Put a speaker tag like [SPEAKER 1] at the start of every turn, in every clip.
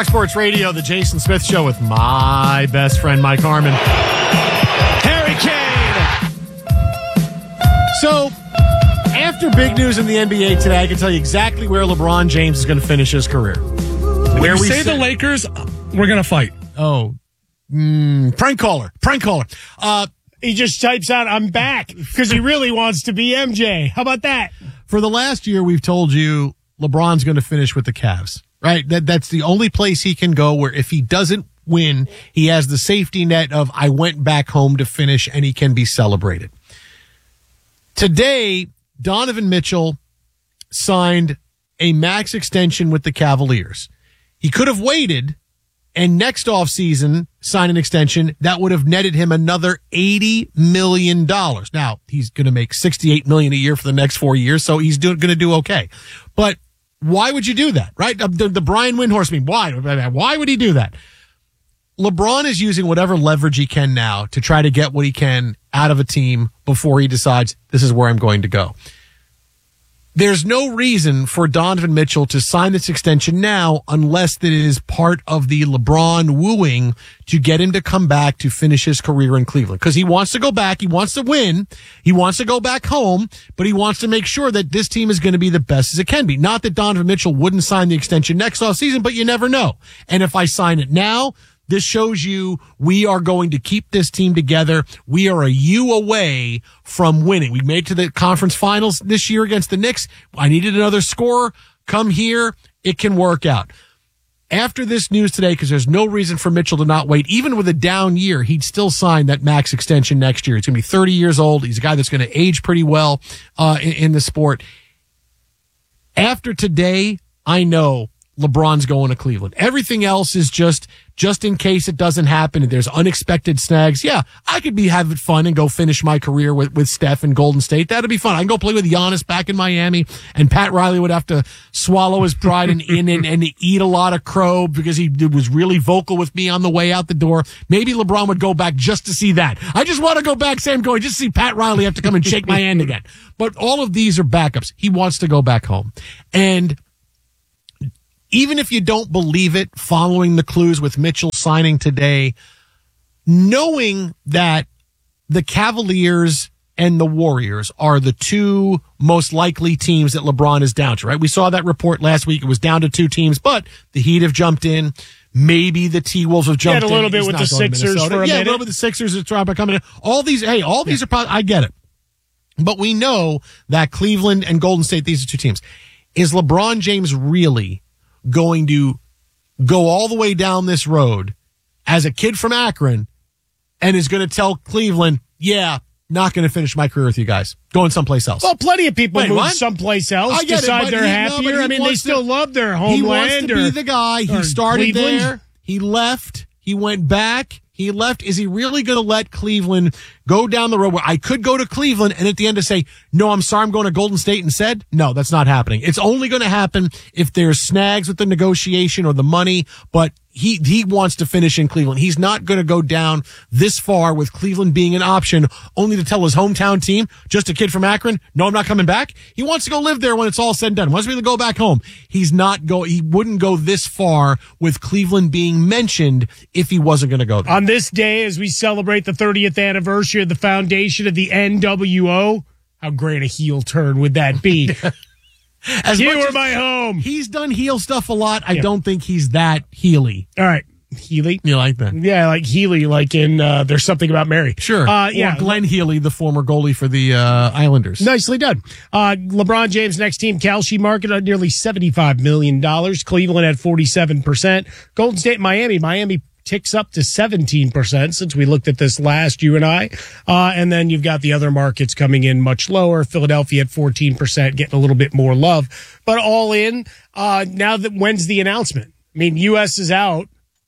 [SPEAKER 1] Fox Sports Radio, the Jason Smith Show with my best friend, Mike Harmon.
[SPEAKER 2] Harry Kane!
[SPEAKER 1] So, after big news in the NBA today, I can tell you exactly where LeBron James is going to finish his career.
[SPEAKER 2] Where we say the Lakers, we're going to fight.
[SPEAKER 1] Oh, prank caller.
[SPEAKER 3] He just types out, I'm back, because he really wants to be MJ. How about that?
[SPEAKER 1] For the last year, we've told you LeBron's going to finish with the Cavs, right? That's the only place he can go where if he doesn't win, he has the safety net of I went back home to finish and he can be celebrated. Today, Donovan Mitchell signed a max extension with the Cavaliers. He could have waited and next offseason sign an extension that would have netted him another $80 million. Now, he's going to make $68 million a year for the next 4 years, so he's going to do okay. But why would you do that, right? The Brian Windhorst meme. Why would he do that? LeBron is using whatever leverage he can now to try to get what he can out of a team before he decides this is where I'm going to go. There's no reason for Donovan Mitchell to sign this extension now unless that it is part of the LeBron wooing to get him to come back to finish his career in Cleveland. Because he wants to go back, he wants to win, he wants to go back home, but he wants to make sure that this team is going to be the best as it can be. Not that Donovan Mitchell wouldn't sign the extension next offseason, but you never know. And if I sign it now, this shows you we are going to keep this team together. We are a U away from winning. We made to the conference finals this year against the Knicks. I needed another score. Come here. It can work out. After this news today, because there's no reason for Mitchell to not wait, even with a down year, he'd still sign that max extension next year. He's going to be 30 years old. He's a guy that's going to age pretty well in the sport. After today, I know LeBron's going to Cleveland. Everything else is just in case it doesn't happen and there's unexpected snags. Yeah, I could be having fun and go finish my career with Steph in Golden State. That'd be fun. I can go play with Giannis back in Miami, and Pat Riley would have to swallow his pride and eat a lot of crow because he was really vocal with me on the way out the door. Maybe LeBron would go back just to see that. I just want to go back, Sam, going just to see Pat Riley have to come and shake my hand again. But all of these are backups. He wants to go back home. And even if you don't believe it, following the clues with Mitchell signing today, knowing that the Cavaliers and the Warriors are the two most likely teams that LeBron is down to, right? We saw that report last week. It was down to 2 teams, but the Heat have jumped in. Maybe the T-Wolves have jumped in.
[SPEAKER 3] A little bit with the Sixers for a minute.
[SPEAKER 1] Yeah, a little bit with the Sixers are coming in. All these are probably, I get it. But we know that Cleveland and Golden State, these are 2 teams. Is LeBron James really going to go all the way down this road as a kid from Akron and is going to tell Cleveland, yeah, not going to finish my career with you guys. Going someplace else.
[SPEAKER 3] Well, plenty of people move someplace else, decide they're happier. They still love their homeland.
[SPEAKER 1] He wants to be the guy. He started Cleveland there. He left. He went back. He left. Is he really going to let Cleveland go down the road where I could go to Cleveland and at the end to say, no, I'm sorry, I'm going to Golden State instead? No, that's not happening. It's only going to happen if there's snags with the negotiation or the money, but he wants to finish in Cleveland. He's not going to go down this far with Cleveland being an option only to tell his hometown team, just a kid from Akron, no, I'm not coming back. He wants to go live there when it's all said and done. He wants to go back home. He wouldn't go this far with Cleveland being mentioned if he wasn't going to go there.
[SPEAKER 3] On this day, as we celebrate the 30th anniversary of the foundation of the NWO, how great a heel turn would that be? You were my home.
[SPEAKER 1] He's done heel stuff a lot. I don't think he's that heely.
[SPEAKER 3] All right. Healy?
[SPEAKER 1] You like that?
[SPEAKER 3] Yeah, I like Healy, like in There's Something About Mary.
[SPEAKER 1] Sure. Or Glenn Healy, the former goalie for the Islanders.
[SPEAKER 3] Nicely done. LeBron James' next team, Kalshi market at nearly $75 million. Cleveland at 47%. Golden State, Miami. Miami ticks up to 17% since we looked at this last, you and I. And then you've got the other markets coming in much lower. Philadelphia at 14%, getting a little bit more love. But all in, now that when's the announcement? U.S. is out.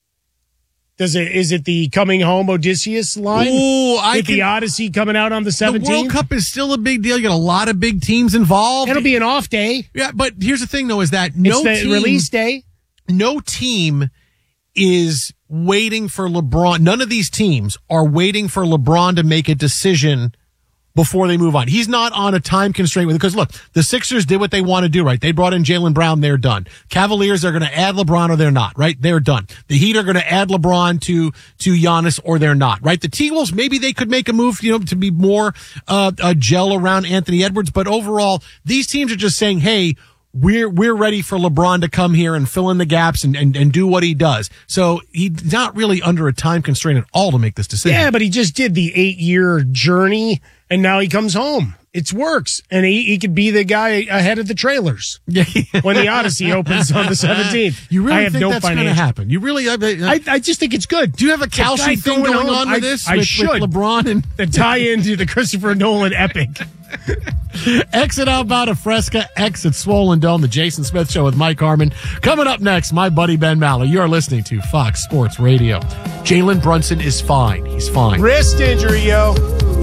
[SPEAKER 3] Is it the coming home Odysseus line?
[SPEAKER 1] Ooh,
[SPEAKER 3] the Odyssey coming out on the 17th?
[SPEAKER 1] The World Cup is still a big deal. You got a lot of big teams involved.
[SPEAKER 3] It'll be an off day.
[SPEAKER 1] Yeah, but here's the thing, though, is that
[SPEAKER 3] release day.
[SPEAKER 1] No team is waiting for LeBron. None of these teams are waiting for LeBron to make a decision before they move on. He's not on a time constraint with it because look, the Sixers did what they want to do, right? They brought in Jaylen Brown. They're done. Cavaliers are going to add LeBron or they're not, right? They're done. The Heat are going to add LeBron to Giannis or they're not, right? The T-Wolves, maybe they could make a move, to be more, a gel around Anthony Edwards. But overall, these teams are just saying, hey, we're ready for LeBron to come here and fill in the gaps and do what he does. So he's not really under a time constraint at all to make this decision.
[SPEAKER 3] Yeah, but he just did the 8-year journey and now he comes home. It works. And he could be the guy ahead of the trailers when the Odyssey opens on the 17th.
[SPEAKER 1] You really think that's going to happen? You really?
[SPEAKER 3] I just think it's good.
[SPEAKER 1] Do you have a Kalshi thing going on with this?
[SPEAKER 3] I should.
[SPEAKER 1] With LeBron and
[SPEAKER 3] the tie into the Christopher Nolan epic.
[SPEAKER 1] Exit Outbound of Fresca, exit Swollen Dome, the Jason Smith Show with Mike Harmon. Coming up next, my buddy Ben Maller. You're listening to Fox Sports Radio. Jalen Brunson is fine. He's fine.
[SPEAKER 3] Wrist injury, yo.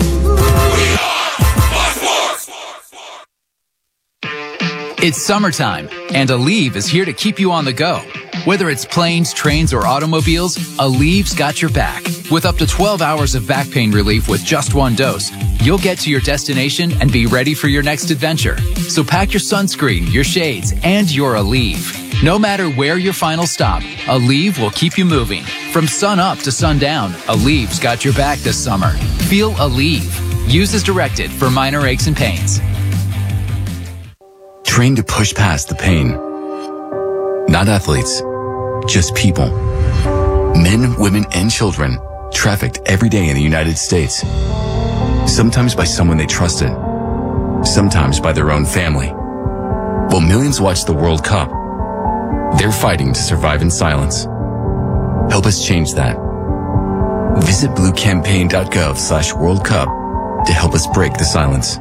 [SPEAKER 4] It's summertime, and Aleve is here to keep you on the go. Whether it's planes, trains, or automobiles, Aleve's got your back. With up to 12 hours of back pain relief with just one dose, you'll get to your destination and be ready for your next adventure. So pack your sunscreen, your shades, and your Aleve. No matter where your final stop, Aleve will keep you moving. From sun up to sundown, Aleve's got your back this summer. Feel Aleve. Use as directed for minor aches and pains.
[SPEAKER 5] Train to push past the pain. Not athletes, just people. Men, women, and children trafficked every day in the United States. Sometimes by someone they trusted, sometimes by their own family. While millions watch the World Cup, they're fighting to survive in silence. Help us change that. Visit bluecampaign.gov/World Cup to help us break the silence.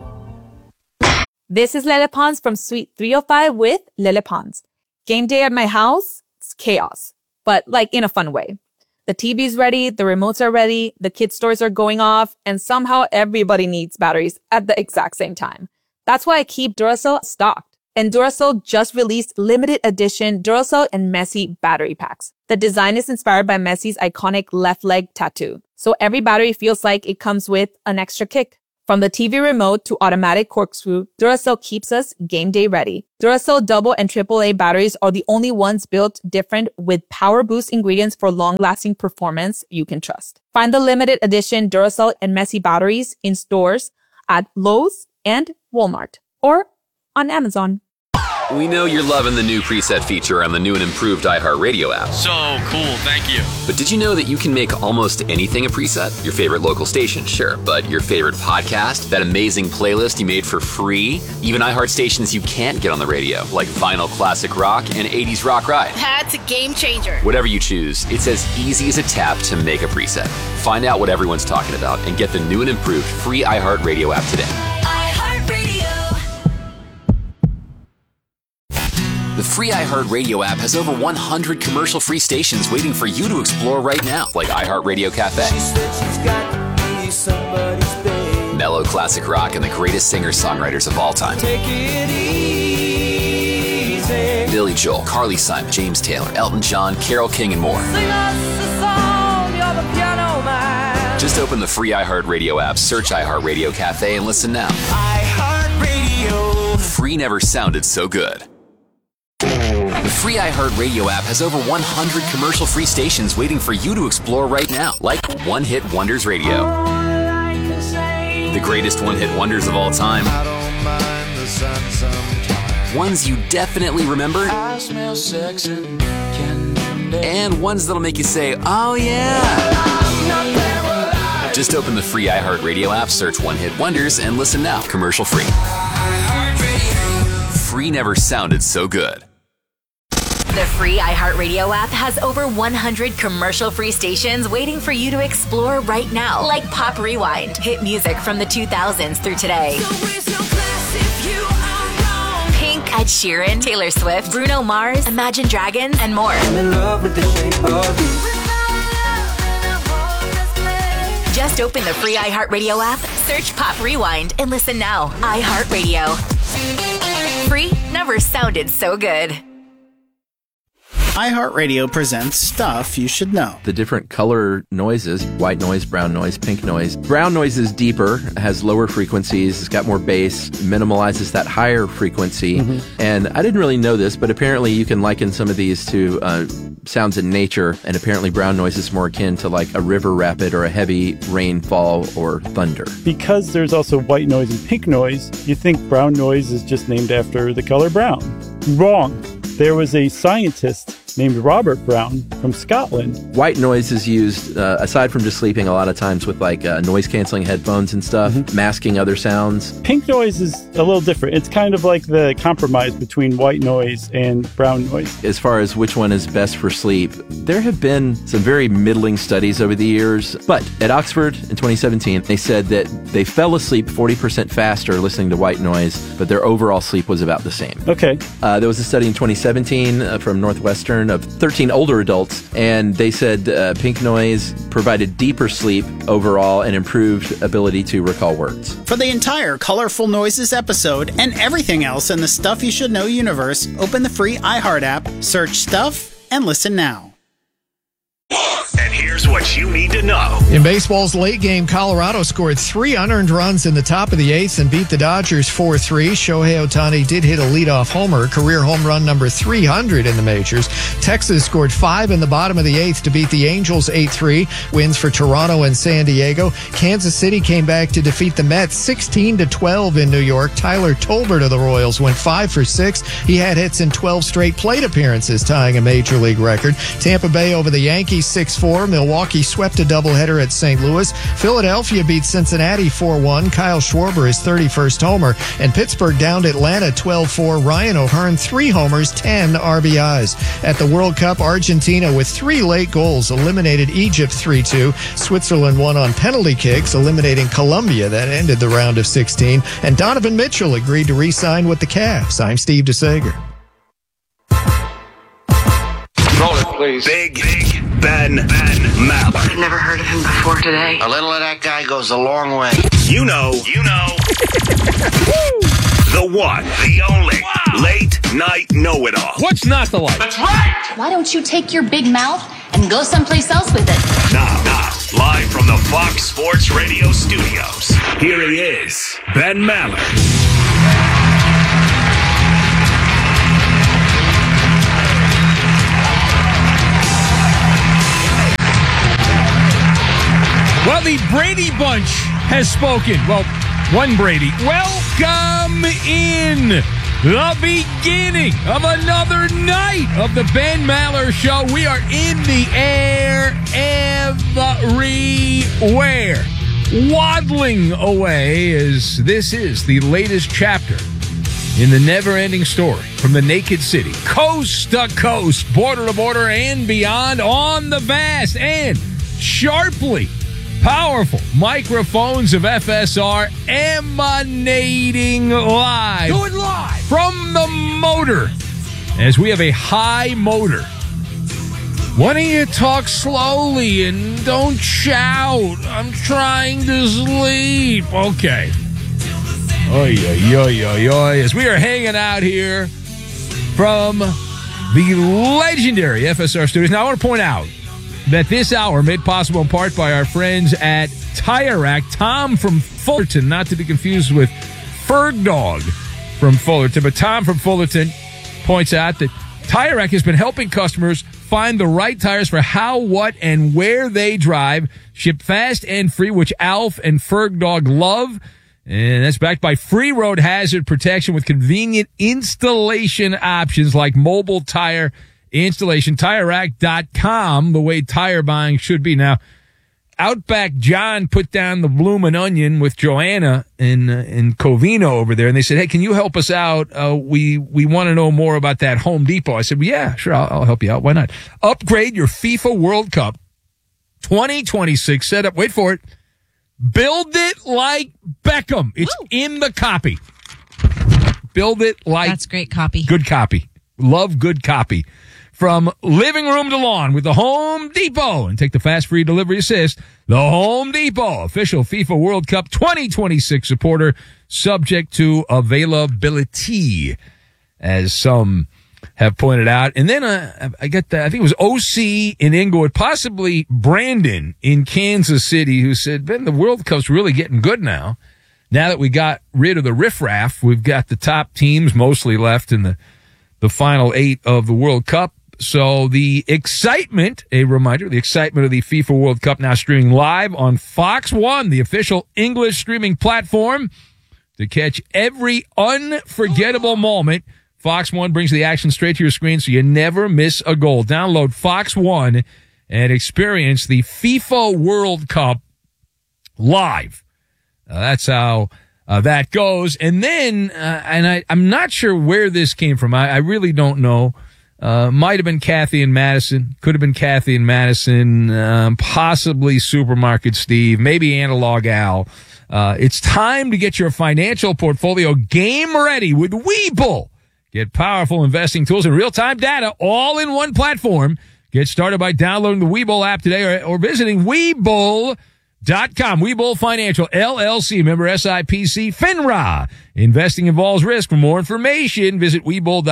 [SPEAKER 6] This is Lele Pons from Suite 305 with Lele Pons. Game day at my house, it's chaos, but like in a fun way. The TV's ready, the remotes are ready, the kids' stores are going off, and somehow everybody needs batteries at the exact same time. That's why I keep Duracell stocked. And Duracell just released limited edition Duracell and Messi battery packs. The design is inspired by Messi's iconic left leg tattoo. So every battery feels like it comes with an extra kick. From the TV remote to automatic corkscrew, Duracell keeps us game day ready. Duracell double and AAA batteries are the only ones built different with power boost ingredients for long-lasting performance you can trust. Find the limited edition Duracell and Messi batteries in stores at Lowe's and Walmart or on Amazon.
[SPEAKER 7] We know you're loving the new preset feature on the new and improved iHeartRadio app.
[SPEAKER 8] So cool, thank you.
[SPEAKER 7] But did you know that you can make almost anything a preset? Your favorite local station, sure, but your favorite podcast, that amazing playlist you made for free, even iHeart stations you can't get on the radio, like Vinyl Classic Rock and 80s Rock Ride.
[SPEAKER 9] That's a game changer.
[SPEAKER 7] Whatever you choose, it's as easy as a tap to make a preset. Find out what everyone's talking about and get the new and improved free iHeartRadio app today. The free iHeartRadio app has over 100 commercial-free stations waiting for you to explore right now, like iHeartRadio Cafe, Mellow Classic Rock, and the greatest singer-songwriters of all time. Billy Joel, Carly Simon, James Taylor, Elton John, Carole King, and more. Just open the free iHeartRadio app, search iHeartRadio Cafe, and listen now. iHeartRadio. Free never sounded so good. The free iHeartRadio app has over 100 commercial-free stations waiting for you to explore right now, like One Hit Wonders Radio. The greatest one-hit wonders of all time. Ones you definitely remember. And ones that'll make you say, oh yeah. Just open the free iHeartRadio app, search One Hit Wonders, and listen now, commercial-free. Free never sounded so good.
[SPEAKER 9] The free iHeartRadio app has over 100 commercial-free stations waiting for you to explore right now, like Pop Rewind, hit music from the 2000s through today. Pink, Ed Sheeran, Taylor Swift, Bruno Mars, Imagine Dragons, and more. I'm in love with the shape of you. Just open the free iHeartRadio app, search Pop Rewind, and listen now. iHeartRadio. Free never sounded so good.
[SPEAKER 8] iHeartRadio presents Stuff You Should Know.
[SPEAKER 10] The different color noises, white noise, brown noise, pink noise. Brown noise is deeper, has lower frequencies, it's got more bass, minimalizes that higher frequency. And I didn't really know this, but apparently you can liken some of these to sounds in nature, and apparently brown noise is more akin to like a river rapid or a heavy rainfall or thunder.
[SPEAKER 11] Because there's also white noise and pink noise, you think brown noise is just named after the color brown. Wrong. There was a scientist named Robert Brown from Scotland.
[SPEAKER 10] White noise is used, aside from just sleeping, a lot of times with like noise-canceling headphones and stuff, masking other sounds.
[SPEAKER 11] Pink noise is a little different. It's kind of like the compromise between white noise and brown noise.
[SPEAKER 10] As far as which one is best for sleep, there have been some very middling studies over the years. But at Oxford in 2017, they said that they fell asleep 40% faster listening to white noise, but their overall sleep was about the same.
[SPEAKER 11] Okay.
[SPEAKER 10] There was a study in 2017 from Northwestern of 13 older adults, and they said pink noise provided deeper sleep overall and improved ability to recall words.
[SPEAKER 8] For the entire Colorful Noises episode and everything else in the Stuff You Should Know universe, open the free iHeart app, search Stuff, and listen now.
[SPEAKER 12] And here's what you need to know.
[SPEAKER 13] In baseball's late game, Colorado scored 3 unearned runs in the top of the 8th and beat the Dodgers 4-3. Shohei Ohtani did hit a leadoff homer, career home run number 300 in the majors. Texas scored 5 in the bottom of the 8th to beat the Angels 8-3. Wins for Toronto and San Diego. Kansas City came back to defeat the Mets 16-12 in New York. Tyler Tolbert of the Royals went 5 for 6. He had hits in 12 straight plate appearances, tying a major league record. Tampa Bay over the Yankees 6-4. Milwaukee swept a doubleheader at St. Louis. Philadelphia beat Cincinnati 4-1. Kyle Schwarber his 31st homer. And Pittsburgh downed Atlanta 12-4. Ryan O'Hearn 3 homers, 10 RBIs. At the World Cup, Argentina with 3 late goals eliminated Egypt 3-2. Switzerland won on penalty kicks, eliminating Colombia. That ended the round of 16. And Donovan Mitchell agreed to re-sign with the Cavs. I'm Steve DeSager.
[SPEAKER 12] Roll it, please. Big Ben Maller.
[SPEAKER 14] I've never heard of him before today.
[SPEAKER 15] A little of that guy goes a long way.
[SPEAKER 12] You know. The one, the only, late night know-it-all.
[SPEAKER 2] What's not the light?
[SPEAKER 12] That's right.
[SPEAKER 16] Why don't you take your big mouth and go someplace else with it?
[SPEAKER 12] Now, live from the Fox Sports Radio studios, here he is, Ben Maller.
[SPEAKER 2] Well, the Brady Bunch has spoken. Well, one Brady. Welcome in the beginning of another night of the Ben Maller Show. We are in the air everywhere, waddling away as this is the latest chapter in the never-ending story from the Naked City, coast to coast, border to border, and beyond on the vast and sharply powerful microphones of FSR emanating live.
[SPEAKER 12] Do it live!
[SPEAKER 2] From the motor, as we have a high motor. Why don't you talk slowly and don't shout? I'm trying to sleep. Okay. Oy, oy, oy, oy, oy. As we are hanging out here from the legendary FSR studios. Now, I want to point out that this hour made possible in part by our friends at Tire Rack. Tom from Fullerton, not to be confused with Ferg Dog from Fullerton, but Tom from Fullerton points out that Tire Rack has been helping customers find the right tires for how, what, and where they drive. Ship fast and free, which Alf and Ferg Dog love. And that's backed by free road hazard protection with convenient installation options like mobile tire installation. TireRack.com, the way tire buying should be. Now, Outback John put down the bloomin' onion with Joanna in Covino over there, and they said, hey, can you help us out? We want to know more about that Home Depot. I said, well, yeah, sure, I'll help you out. Why not? Upgrade your FIFA World Cup 2026 setup. Wait for it. Build it like Beckham. It's in the copy. Build it like...
[SPEAKER 17] That's great copy.
[SPEAKER 2] Good copy. Love good copy. From living room to lawn with the Home Depot. And take the fast free delivery assist. The Home Depot, official FIFA World Cup 2026 supporter, subject to availability. As some have pointed out. And then I think it was OC in Inglewood, possibly Brandon in Kansas City, who said, Ben, the World Cup's really getting good now. Now that we got rid of the riffraff, we've got the top teams mostly left in the final 8 of the World Cup. So the excitement, a reminder, the excitement of the FIFA World Cup now streaming live on Fox One, the official English streaming platform, to catch every unforgettable moment. Fox One brings the action straight to your screen so you never miss a goal. Download Fox One and experience the FIFA World Cup live. That's how that goes. And then, I'm not sure where this came from. I really don't know. Might have been Kathy and Madison. Could have been Kathy and Madison. Possibly Supermarket Steve. Maybe Analog Al. It's time to get your financial portfolio game ready with Webull. Get powerful investing tools and real-time data all in one platform. Get started by downloading the Webull app today or visiting Webull.com. Webull Financial, LLC, member SIPC, FINRA. Investing involves risk. For more information, visit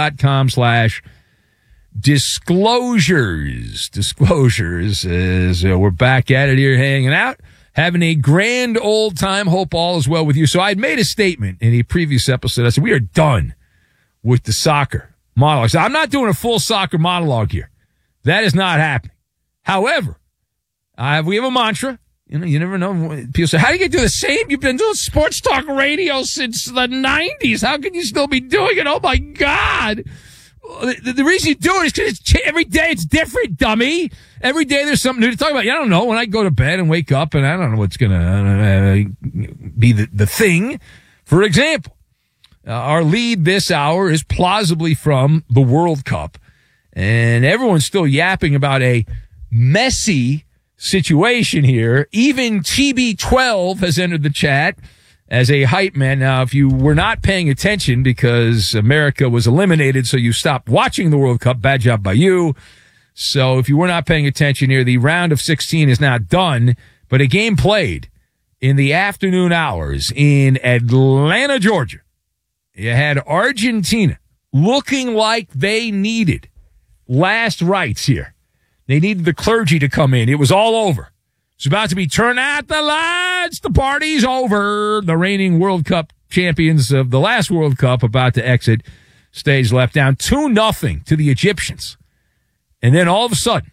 [SPEAKER 2] Webull.com/disclosures. Disclosures as we're back at it here hanging out. Having a grand old time. Hope all is well with you. So I made a statement in a previous episode. I said, we are done with the soccer monologue. So I'm not doing a full soccer monologue here. That is not happening. However, we have a mantra. You know, you never know. People say, how do you do the same? You've been doing sports talk radio since the 90s. How can you still be doing it? Oh, my God. The reason you do it is because every day it's different, dummy. Every day there's something new to talk about. I don't know. When I go to bed and wake up and I don't know what's going to be the thing. For example, our lead this hour is plausibly from the World Cup. And everyone's still yapping about a messy situation here. Even TB12 has entered the chat as a hype man. Now, if you were not paying attention because America was eliminated, so you stopped watching the World Cup, bad job by you. So if you were not paying attention here, the round of 16 is now done, but a game played in the afternoon hours in Atlanta, Georgia. You had Argentina looking like they needed last rites here. They needed the clergy to come in. It was all over. It's about to be turn out the lights. The party's over. The reigning World Cup champions of the last World Cup about to exit stage left, down 2-0 to the Egyptians. And then all of a sudden,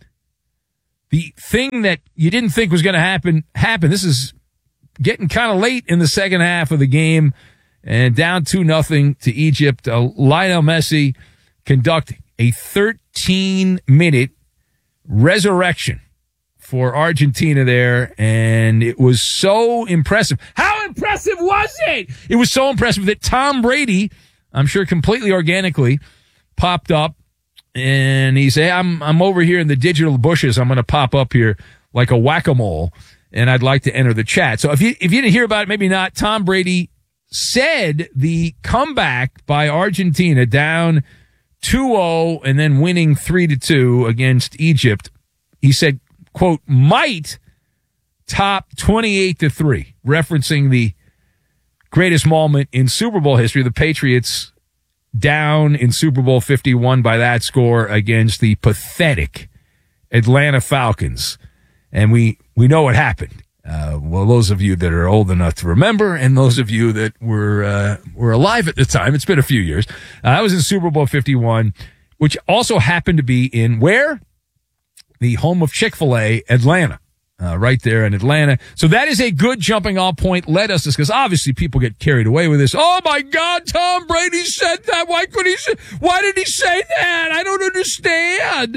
[SPEAKER 2] the thing that you didn't think was going to happen. This is getting kind of late in the second half of the game and down 2-0 to Egypt. Lionel Messi conducting a 13-minute resurrection for Argentina there, and it was so impressive. How impressive was it? It was so impressive that Tom Brady, I'm sure completely organically, popped up, and he said, I'm over here in the digital bushes. I'm going to pop up here like a whack-a-mole, and I'd like to enter the chat. So if you didn't hear about it, maybe not, Tom Brady said the comeback by Argentina down 2-0 and then winning 3-2 against Egypt, he said, quote, might top 28-3, referencing the greatest moment in Super Bowl history. The Patriots down in Super Bowl 51 by that score against the pathetic Atlanta Falcons. And we know what happened. Well, those of you that are old enough to remember, and those of you that were alive at the time, it's been a few years. I was in Super Bowl 51, which also happened to be in where? The home of Chick-fil-A, Atlanta, right there in Atlanta. So that is a good jumping off point. Let us discuss. Obviously, people get carried away with this. Oh my God, Tom Brady said that. Why did he say that? I don't understand.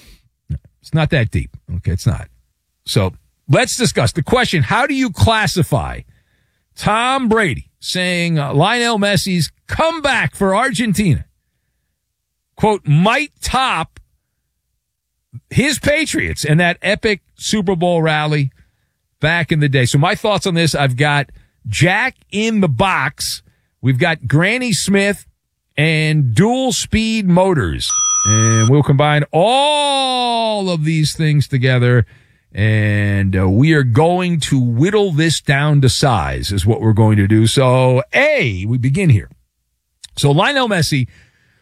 [SPEAKER 2] It's not that deep. Okay, it's not. So let's discuss the question. How do you classify Tom Brady saying Lionel Messi's comeback for Argentina, quote, might top his Patriots and that epic Super Bowl rally back in the day? So my thoughts on this, I've got Jack in the box. We've got Granny Smith and dual speed motors. And we'll combine all of these things together. And we are going to whittle this down to size is what we're going to do. So we begin here. So Lionel Messi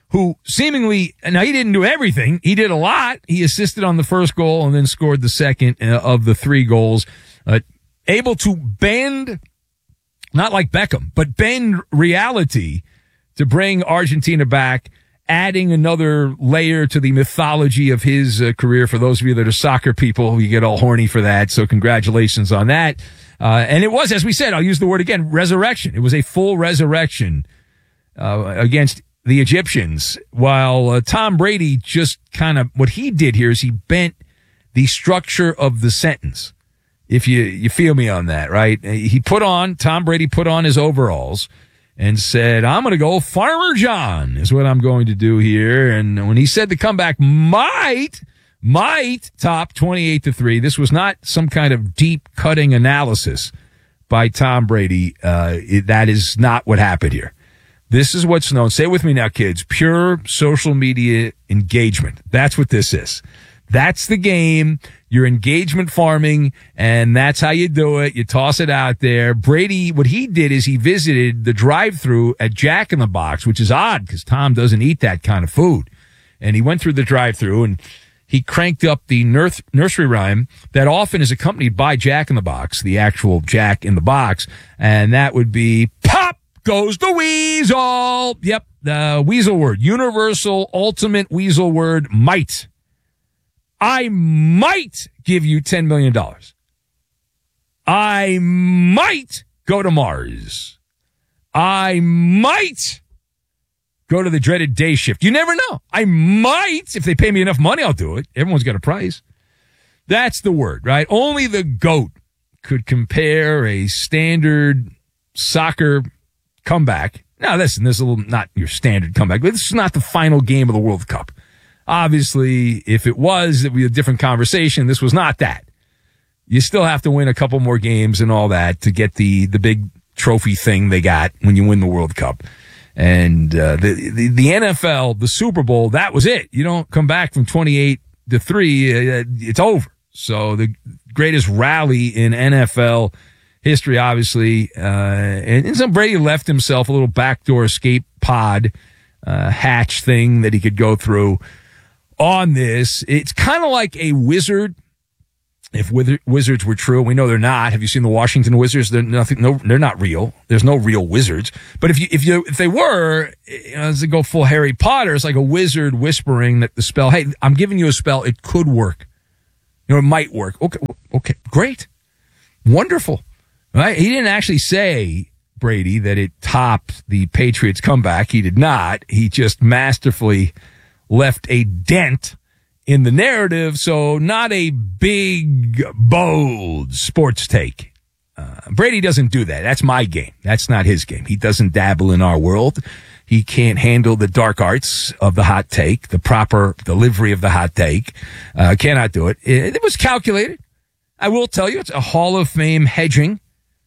[SPEAKER 2] who seemingly, now he didn't do everything. He did a lot. He assisted on the first goal and then scored the second of the 3 goals. Able to bend, not like Beckham, but bend reality to bring Argentina back, adding another layer to the mythology of his career. For those of you that are soccer people, you get all horny for that. So congratulations on that. And it was, as we said, I'll use the word again, resurrection. It was a full resurrection against the Egyptians, while Tom Brady just kind of, what he did here is he bent the structure of the sentence. If you feel me on that, right? Tom Brady put on his overalls and said, I'm going to go Farmer John is what I'm going to do here. And when he said the comeback might top 28-3, this was not some kind of deep cutting analysis by Tom Brady. That is not what happened here. This is what's known. Say it with me now, kids. Pure social media engagement. That's what this is. That's the game. You're engagement farming, and that's how you do it. You toss it out there. Brady, what he did is he visited the drive-thru at Jack in the Box, which is odd because Tom doesn't eat that kind of food. And he went through the drive-thru, and he cranked up the nursery rhyme that often is accompanied by Jack in the Box, the actual Jack in the Box, and that would be pop goes the weasel. Yep, the weasel word. Universal, ultimate weasel word, might. I might give you $10 million. I might go to Mars. I might go to the dreaded day shift. You never know. I might. If they pay me enough money, I'll do it. Everyone's got a price. That's the word, right? Only the GOAT could compare a standard soccer comeback. Now, listen, this is a little not your standard comeback, but this is not the final game of the World Cup. Obviously, if it was, it would be a different conversation. This was not that. You still have to win a couple more games and all that to get the big trophy thing they got when you win the World Cup. And the NFL, the Super Bowl, that was it. You don't come back from 28-3, it's over. So the greatest rally in NFL history, obviously, and so Brady left himself a little backdoor escape pod hatch thing that he could go through on this. It's kind of like a wizard. If wizards were true, we know they're not. Have you seen the Washington Wizards? They're nothing. No, they're not real. There's no real wizards. But if they were, as they go full Harry Potter, it's like a wizard whispering that the spell. Hey, I'm giving you a spell. It could work. It might work. Okay, great, wonderful. Right? He didn't actually say, Brady, that it topped the Patriots' comeback. He did not. He just masterfully left a dent in the narrative, so not a big, bold sports take. Brady doesn't do that. That's my game. That's not his game. He doesn't dabble in our world. He can't handle the dark arts of the hot take, the proper delivery of the hot take. Cannot do it. It was calculated. I will tell you, it's a Hall of Fame hedging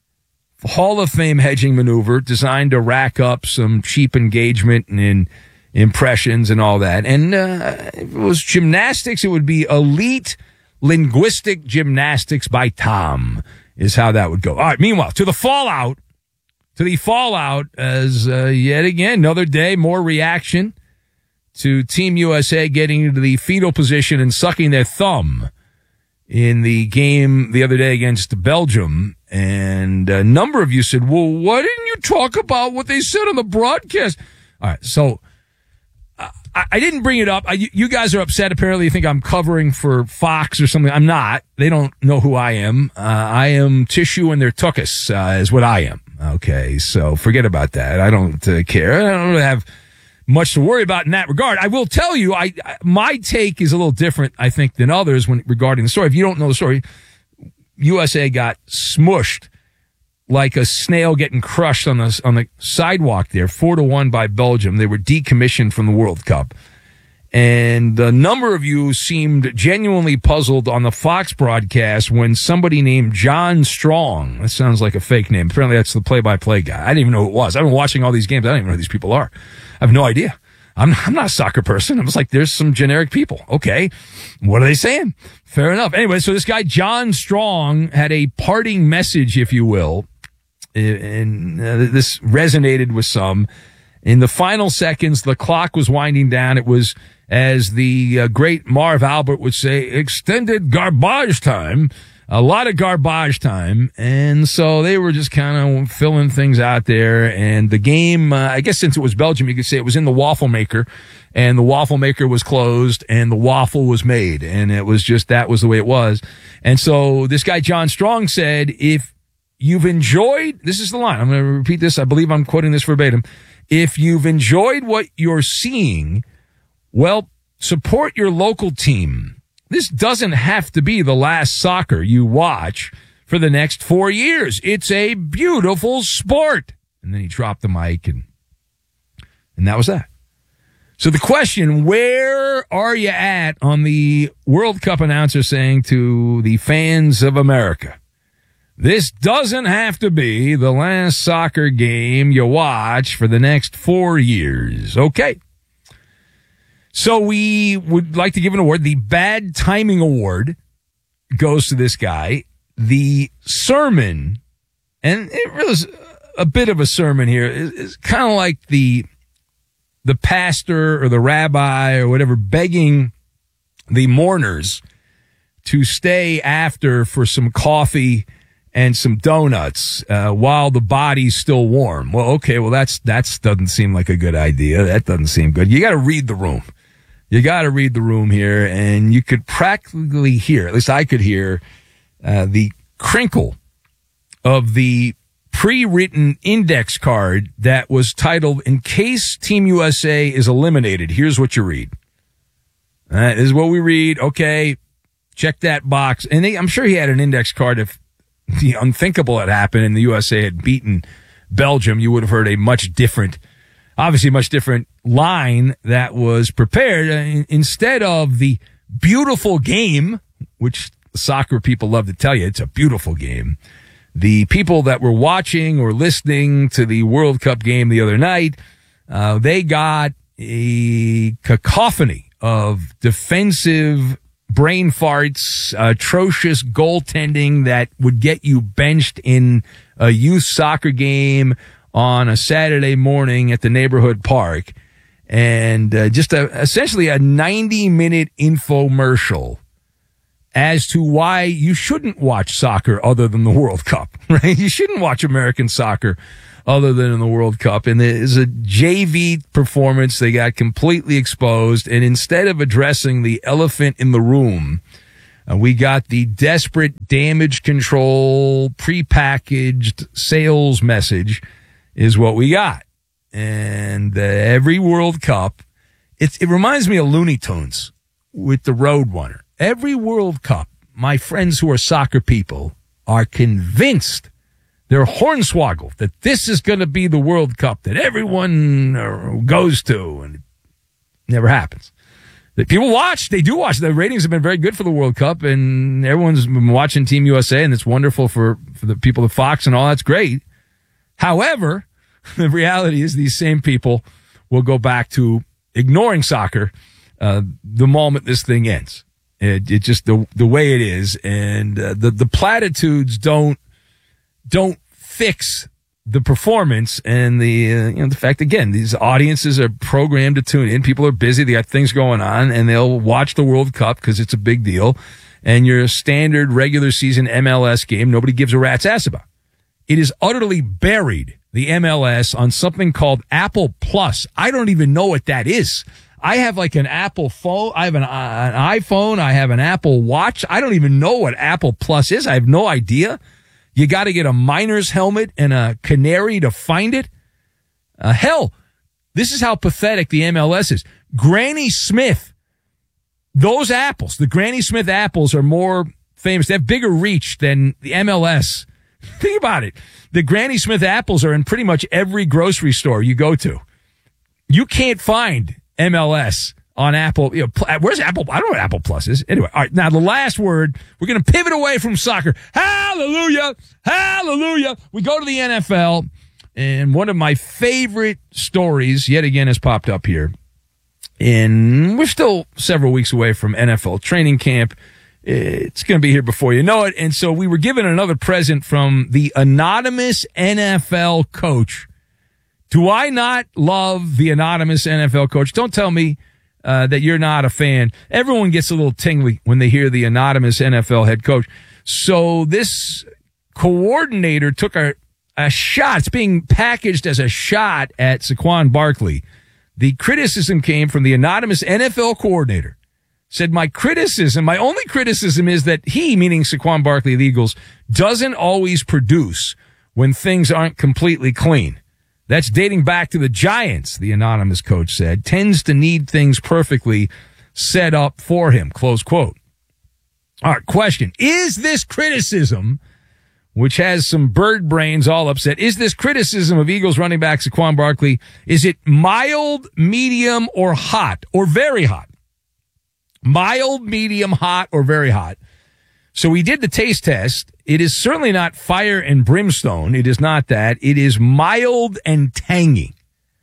[SPEAKER 2] maneuver designed to rack up some cheap engagement and impressions and all that. And if it was gymnastics, it would be elite linguistic gymnastics by Tom is how that would go. All right, meanwhile, to the fallout as yet again, another day, more reaction to Team USA getting into the fetal position and sucking their thumb in the game the other day against Belgium. And a number of you said, well, why didn't you talk about what they said on the broadcast? All right, so I didn't bring it up. You guys are upset. Apparently you think I'm covering for Fox or something. I'm not. They don't know who I am. I am tissue in their tuchus, is what I am. Okay, so forget about that. I don't care. I don't really have much to worry about in that regard. I will tell you, my take is a little different, I think, than others regarding the story. If you don't know the story, USA got smushed like a snail getting crushed on the sidewalk there, 4-1 by Belgium. They were decommissioned from the World Cup. And a number of you seemed genuinely puzzled on the Fox broadcast when somebody named John Strong, that sounds like a fake name. Apparently that's the play-by-play guy. I didn't even know who it was. I've been watching all these games. I don't even know who these people are. I have no idea. I'm not a soccer person. I'm just like, there's some generic people. Okay. What are they saying? Fair enough. Anyway, so this guy, John Strong, had a parting message, if you will, and this resonated with some. In the final seconds, the clock was winding down. It was, as the great Marv Albert would say, extended garbage time. A lot of garbage time. And so they were just kind of filling things out there. And the game, I guess since it was Belgium, you could say it was in the waffle maker. And the waffle maker was closed and the waffle was made. And it was just, that was the way it was. And so this guy, John Strong, said, if you've enjoyed, this is the line, I'm going to repeat this. I believe I'm quoting this verbatim. If you've enjoyed what you're seeing, well, support your local team. This doesn't have to be the last soccer you watch for the next 4 years. It's a beautiful sport. And then he dropped the mic and that was that. So the question, where are you at on the World Cup announcer saying to the fans of America, this doesn't have to be the last soccer game you watch for the next 4 years. Okay. So we would like to give an award. The Bad Timing Award goes to this guy. The sermon, and it really is a bit of a sermon here, is kind of like the pastor or the rabbi or whatever begging the mourners to stay after for some coffee and some donuts while the body's still warm. Well, okay, well that's doesn't seem like a good idea. That doesn't seem good. You got to read the room. You got to read the room here, and you could practically hear, at least I could hear, the crinkle of the pre-written index card that was titled, in case Team USA is eliminated, here's what you read. This is what we read. Okay, check that box. And I'm sure he had an index card if the unthinkable had happened and the USA had beaten Belgium. You would have heard a much different line that was prepared. Instead of the beautiful game, which soccer people love to tell you, it's a beautiful game. The people that were watching or listening to the World Cup game the other night, they got a cacophony of defensive brain farts, atrocious goaltending that would get you benched in a youth soccer game on a Saturday morning at the neighborhood park, and just essentially a 90-minute infomercial as to why you shouldn't watch soccer other than the World Cup, right? You shouldn't watch American soccer other than in the World Cup. And there's a JV performance. They got completely exposed. And instead of addressing the elephant in the room, we got the desperate damage control, prepackaged sales message is what we got. And every World Cup, it reminds me of Looney Tunes with the Roadrunner. Every World Cup, my friends who are soccer people are convinced, they're hornswoggled, that this is going to be the World Cup that everyone goes to, and it never happens. The people watch, they do watch. The ratings have been very good for the World Cup, and everyone's been watching Team USA, and it's wonderful for the people at Fox and all. That's great. However, the reality is these same people will go back to ignoring soccer the moment this thing ends. It just the way it is, and the platitudes don't fix the performance and the fact, again, these audiences are programmed to tune in. People are busy, they got things going on, and they'll watch the World Cup because it's a big deal. And your standard regular season MLS game, nobody gives a rat's ass about. It is utterly buried, the MLS, on something called Apple Plus. I don't even know what that is. I have like an Apple phone. I have an iPhone. I have an Apple Watch. I don't even know what Apple Plus is. I have no idea. You got to get a miner's helmet and a canary to find it. Hell, this is how pathetic the MLS is. Granny Smith, those apples, the Granny Smith apples are more famous. They have bigger reach than the MLS. Think about it. The Granny Smith apples are in pretty much every grocery store you go to. You can't find MLS on Apple. Where's Apple? I don't know what Apple Plus is. Anyway, all right. Now the last word. We're going to pivot away from soccer. Hallelujah, hallelujah. We go to the NFL, and one of my favorite stories yet again has popped up here. And we're still several weeks away from NFL training camp. It's going to be here before you know it. And so we were given another present from the anonymous NFL coach Do I not love the anonymous NFL coach? Don't tell me that you're not a fan. Everyone gets a little tingly when they hear the anonymous NFL head coach. So this coordinator took a shot. It's being packaged as a shot at Saquon Barkley. The criticism came from the anonymous NFL coordinator. Said, my only criticism is that he, meaning Saquon Barkley of the Eagles, doesn't always produce when things aren't completely clean. That's dating back to the Giants, the anonymous coach said, tends to need things perfectly set up for him, close quote. All right, question. Is this criticism, which has some bird brains all upset, is this criticism of Eagles running back Saquon Barkley, is it mild, medium, or hot, or very hot? Mild, medium, hot, or very hot. So we did the taste test. It is certainly not fire and brimstone. It is not that. It is mild and tangy.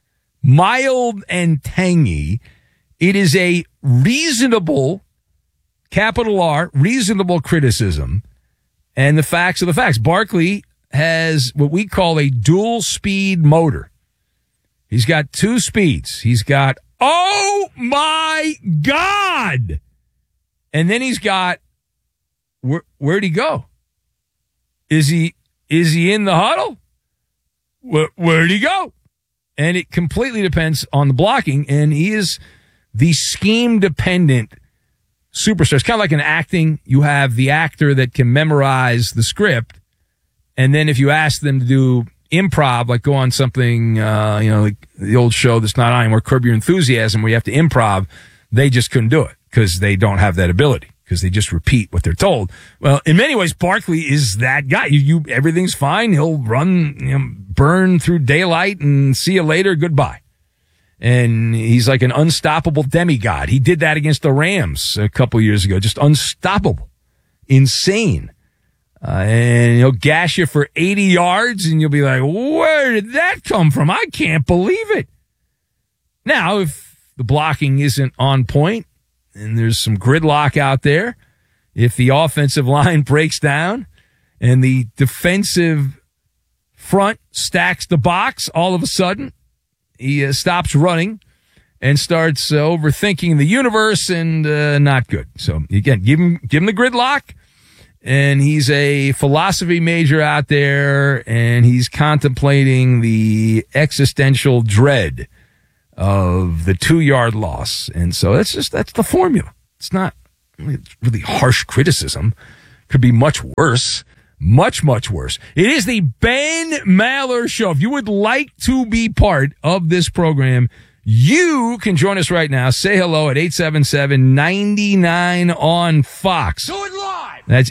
[SPEAKER 2] Mild and tangy. It is a reasonable, capital R, reasonable criticism. And the facts are the facts. Barkley has what we call a dual speed motor. He's got two speeds. He's got, oh my God! And then he's got, where'd he go? Is he in the huddle? Where'd he go? And it completely depends on the blocking, and he is the scheme-dependent superstar. It's kind of like in acting. You have the actor that can memorize the script, and then if you ask them to do improv, like go on something, like the old show that's not on anymore, Curb Your Enthusiasm, where you have to improv, they just couldn't do it because they don't have that ability, because they just repeat what they're told. Well, in many ways, Barkley is that guy. You everything's fine. He'll run, burn through daylight and see you later. Goodbye. And he's like an unstoppable demigod. He did that against the Rams a couple years ago. Just unstoppable. Insane. And he'll gash you for 80 yards, and you'll be like, where did that come from? I can't believe it. Now, if the blocking isn't on point, and there's some gridlock out there, if the offensive line breaks down and the defensive front stacks the box, all of a sudden, he stops running and starts overthinking the universe, and not good. So, again, give him the gridlock. And he's a philosophy major out there, and he's contemplating the existential dread of the 2-yard loss. And so that's the formula. It's not really harsh criticism. Could be much worse. Much, much worse. It is the Ben Maller Show. If you would like to be part of this program, you can join us right now. Say hello at 877-99 on Fox. Do it live. That's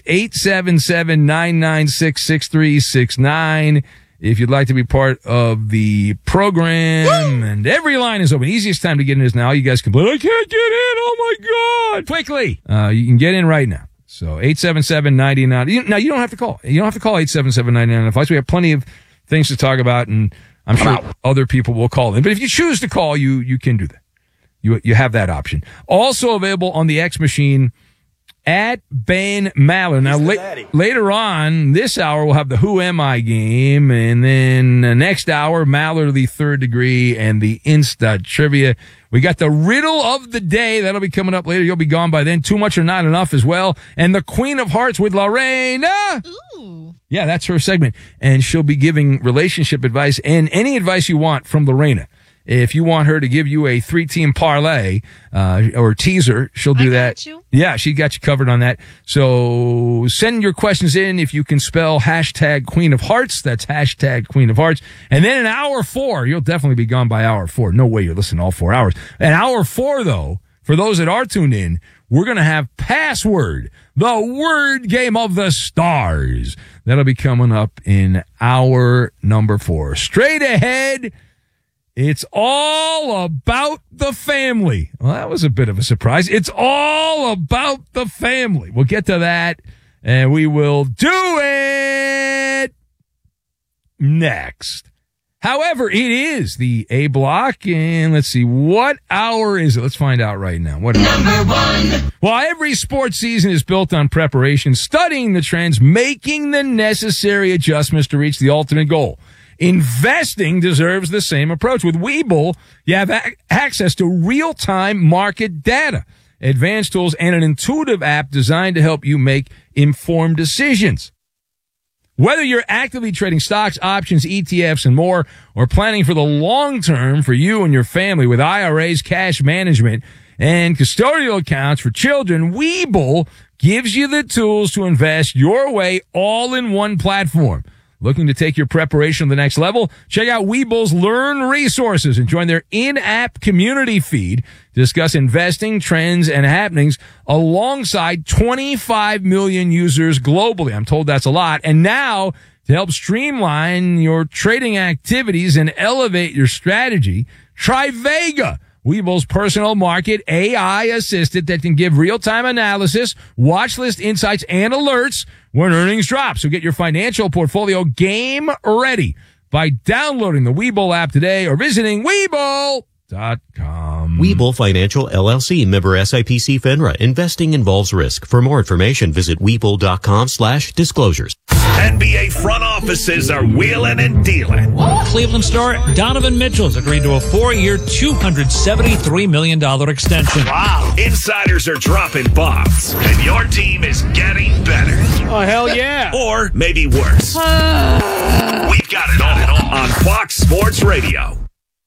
[SPEAKER 2] 877-996-6369. If you'd like to be part of the program. Woo! And every line is open. Easiest time to get in is now. You guys can play. I can't get in. Oh my God. Quickly. You can get in right now. So 877-99. Now you don't have to call. You don't have to call 877-99. We have plenty of things to talk about, and I'm sure other people will call in. But if you choose to call, you can do that. You have that option. Also available on the X machine at Ben Maller. Now, later on this hour, we'll have the Who Am I game. And then the next hour, Maller, the Third Degree, and the Insta Trivia. We got the Riddle of the Day. That'll be coming up later. You'll be gone by then. Too Much or Not Enough as well. And the Queen of Hearts with Lorena. Ooh. Yeah, that's her segment. And she'll be giving relationship advice and any advice you want from Lorena. If you want her to give you a 3-team parlay or teaser, she'll do that. You. Yeah, she got you covered on that. So send your questions in if you can spell hashtag Queen of Hearts. That's hashtag Queen of Hearts. And then in hour 4, you'll definitely be gone by hour 4. No way you're listening all 4 hours. At hour 4, though, for those that are tuned in, we're going to have Password, the word game of the stars. That'll be coming up in hour number 4. Straight ahead, it's all about the family. Well, that was a bit of a surprise. It's all about the family. We'll get to that, and we will do it next. However, it is the A block, and let's see, what hour is it? Let's find out right now. What number 1? Well, every sports season is built on preparation, studying the trends, making the necessary adjustments to reach the ultimate goal. Investing deserves the same approach. With Webull, you have access to real-time market data, advanced tools, and an intuitive app designed to help you make informed decisions. Whether you're actively trading stocks, options, ETFs, and more, or planning for the long term for you and your family with IRAs, cash management, and custodial accounts for children, Webull gives you the tools to invest your way all in one platform. Looking to take your preparation to the next level? Check out Webull's Learn resources and join their in-app community feed to discuss investing trends and happenings alongside 25 million users globally. I'm told that's a lot. And now, to help streamline your trading activities and elevate your strategy, try Vega, Webull's personal market AI assistant that can give real-time analysis, watch list insights, and alerts when earnings drop. So get your financial portfolio game ready by downloading the Webull app today or visiting Webull.com.
[SPEAKER 17] Webull Financial LLC, member SIPC FINRA. Investing involves risk. For more information, visit Webull.com/disclosures.
[SPEAKER 12] NBA front offices are wheeling and dealing.
[SPEAKER 18] Cleveland star Donovan Mitchell's agreed to a 4-year, $273 million extension.
[SPEAKER 12] Wow. Insiders are dropping bombs, and your team is getting better.
[SPEAKER 3] Oh, hell yeah.
[SPEAKER 12] Or maybe worse. We've got it all on Fox Sports Radio.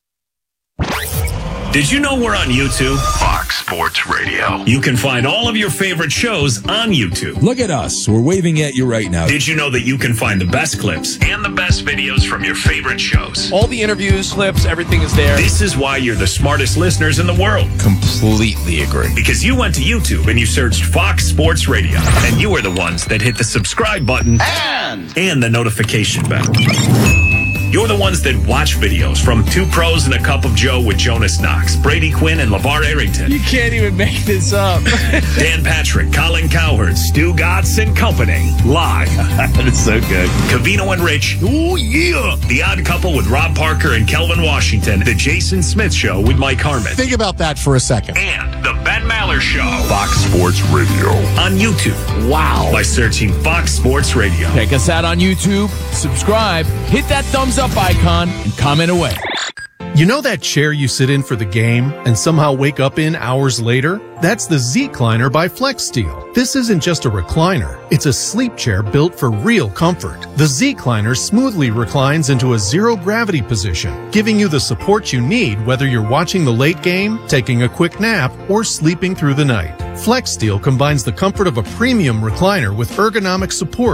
[SPEAKER 12] Did you know we're on YouTube? Fox Sports Radio. You can find all of your favorite shows on YouTube.
[SPEAKER 19] Look at us. We're waving at you right now.
[SPEAKER 12] Did you know that you can find the best clips and the best videos from your favorite shows?
[SPEAKER 20] All the interviews, clips, everything is there.
[SPEAKER 12] This is why you're the smartest listeners in the world.
[SPEAKER 19] Completely agree.
[SPEAKER 12] Because you went to YouTube and you searched Fox Sports Radio. And you were the ones that hit the subscribe button and the notification bell. You're the ones that watch videos from Two Pros and a Cup of Joe with Jonas Knox, Brady Quinn, and LeVar Arrington.
[SPEAKER 20] You can't even make this up.
[SPEAKER 12] Dan Patrick, Colin Cowherd, Stu Gatz and Company. Live.
[SPEAKER 20] That is so good.
[SPEAKER 12] Covino and Rich. Oh, yeah. The Odd Couple with Rob Parker and Kelvin Washington. The Jason Smith Show with Mike Harmon.
[SPEAKER 1] Think about that for a second.
[SPEAKER 12] And The Ben Maller Show.
[SPEAKER 19] Fox Sports Radio.
[SPEAKER 12] On YouTube.
[SPEAKER 20] Wow.
[SPEAKER 12] By searching Fox Sports Radio.
[SPEAKER 20] Check us out on YouTube. Subscribe. Hit that thumbs up icon and comment away.
[SPEAKER 21] You know that chair you sit in for the game and somehow wake up in hours later? That's the Z-Cliner by FlexSteel. This isn't just a recliner. It's a sleep chair built for real comfort. The Z-Cliner smoothly reclines into a zero-gravity position, giving you the support you need whether you're watching the late game, taking a quick nap, or sleeping through the night. FlexSteel combines the comfort of a premium recliner with ergonomic support